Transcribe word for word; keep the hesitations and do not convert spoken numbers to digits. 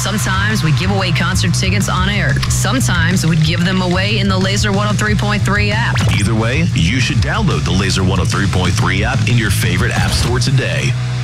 Sometimes we give away concert tickets on air. Sometimes we'd give them away in the Laser one oh three point three app. Either way, you should download the Laser one oh three point three app in your favorite app store today.